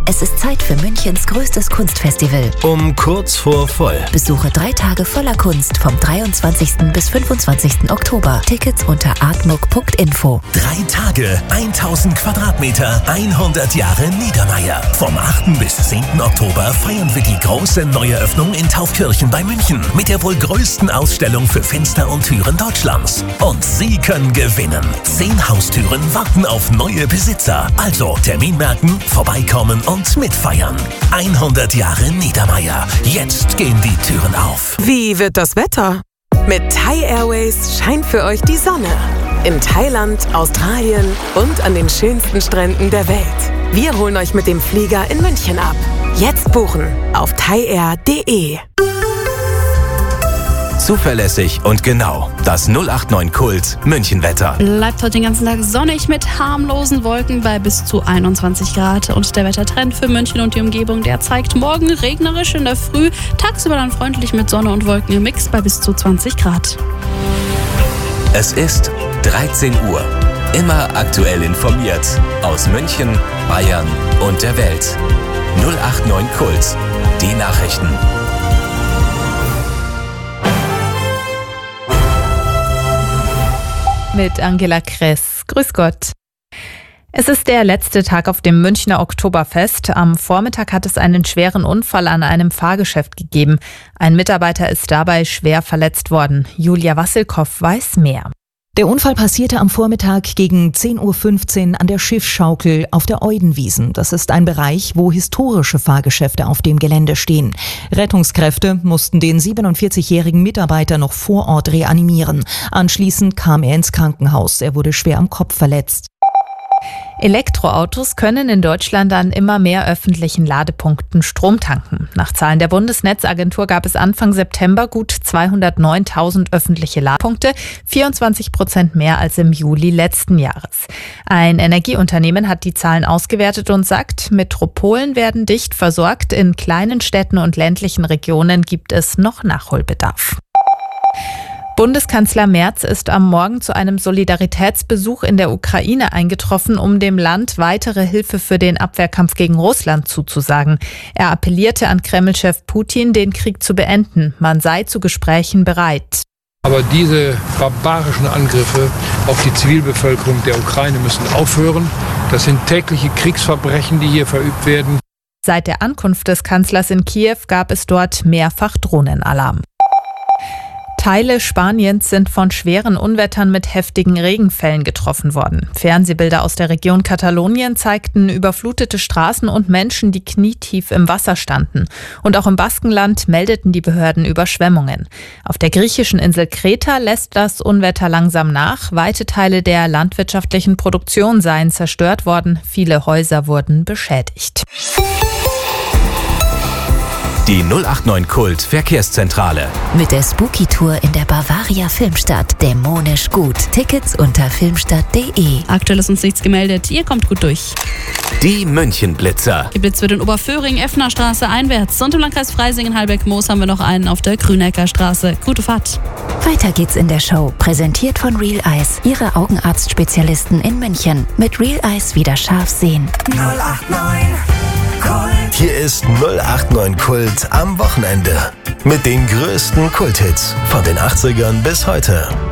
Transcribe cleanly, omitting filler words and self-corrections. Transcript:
Es ist Zeit für Münchens größtes Kunstfestival. Um kurz vor voll. Besuche 3 Tage voller Kunst vom 23. bis 25. Oktober. Tickets unter artmuck.info. 3 Tage, 1000 Quadratmeter, 100 Jahre Niedermeyer. Vom 8. bis 10. Oktober feiern wir die große Neueröffnung in Taufkirchen bei München mit der wohl größten Ausstellung für Fenster und Türen Deutschlands. Und Sie können gewinnen. 10 Haustüren warten auf neue Besitzer. Also Termin merken, vorbeikommen und mitfeiern. 100 Jahre Niedermeyer. Jetzt gehen die Türen auf. Wie wird das Wetter? Mit Thai Airways scheint für euch die Sonne. In Thailand, Australien und an den schönsten Stränden der Welt. Wir holen euch mit dem Flieger in München ab. Jetzt buchen auf thaiair.de. Zuverlässig und genau. Das 089 Kult Münchenwetter. Bleibt heute den ganzen Tag sonnig mit harmlosen Wolken bei bis zu 21 Grad. Und der Wettertrend für München und die Umgebung, der zeigt morgen regnerisch in der Früh, tagsüber dann freundlich mit Sonne und Wolken im Mix bei bis zu 20 Grad. Es ist 13 Uhr. Immer aktuell informiert. Aus München, Bayern und der Welt. 089 Kult. Die Nachrichten. Mit Angela Kress. Grüß Gott. Es ist der letzte Tag auf dem Münchner Oktoberfest. Am Vormittag hat es einen schweren Unfall an einem Fahrgeschäft gegeben. Ein Mitarbeiter ist dabei schwer verletzt worden. Julia Wassilkow weiß mehr. Der Unfall passierte am Vormittag gegen 10.15 Uhr an der Schiffsschaukel auf der Eudenwiesen. Das ist ein Bereich, wo historische Fahrgeschäfte auf dem Gelände stehen. Rettungskräfte mussten den 47-jährigen Mitarbeiter noch vor Ort reanimieren. Anschließend kam er ins Krankenhaus. Er wurde schwer am Kopf verletzt. Elektroautos können in Deutschland an immer mehr öffentlichen Ladepunkten Strom tanken. Nach Zahlen der Bundesnetzagentur gab es Anfang September gut 209.000 öffentliche Ladepunkte, 24% mehr als im Juli letzten Jahres. Ein Energieunternehmen hat die Zahlen ausgewertet und sagt, Metropolen werden dicht versorgt, in kleinen Städten und ländlichen Regionen gibt es noch Nachholbedarf. Bundeskanzler Merz ist am Morgen zu einem Solidaritätsbesuch in der Ukraine eingetroffen, um dem Land weitere Hilfe für den Abwehrkampf gegen Russland zuzusagen. Er appellierte an Kreml-Chef Putin, den Krieg zu beenden. Man sei zu Gesprächen bereit. Aber diese barbarischen Angriffe auf die Zivilbevölkerung der Ukraine müssen aufhören. Das sind tägliche Kriegsverbrechen, die hier verübt werden. Seit der Ankunft des Kanzlers in Kiew gab es dort mehrfach Drohnenalarm. Teile Spaniens sind von schweren Unwettern mit heftigen Regenfällen getroffen worden. Fernsehbilder aus der Region Katalonien zeigten überflutete Straßen und Menschen, die knietief im Wasser standen. Und auch im Baskenland meldeten die Behörden Überschwemmungen. Auf der griechischen Insel Kreta lässt das Unwetter langsam nach. Weite Teile der landwirtschaftlichen Produktion seien zerstört worden. Viele Häuser wurden beschädigt. Die 089 Kult Verkehrszentrale. Mit der Spooky Tour in der Bavaria Filmstadt. Dämonisch gut. Tickets unter filmstadt.de. Aktuell ist uns nichts gemeldet. Ihr kommt gut durch. Die Münchenblitzer. Die Blitz wird in Oberföhring, Effner Straße einwärts. Und im Landkreis Freising, Halbeck-Moos haben wir noch einen auf der Grünecker Straße. Gute Fahrt. Weiter geht's in der Show. Präsentiert von Real Eyes. Ihre Augenarztspezialisten in München. Mit Real Eyes wieder scharf sehen. 089 Kult. Hier ist 089 Kult am Wochenende. Mit den größten Kulthits von den 80ern bis heute.